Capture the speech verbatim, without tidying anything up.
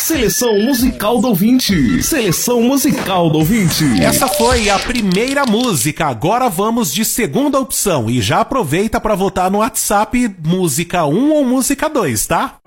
Seleção musical do ouvinte. Seleção musical do ouvinte. Essa foi a primeira música. Agora vamos de segunda opção. E já aproveita para votar no WhatsApp música um ou música dois, tá?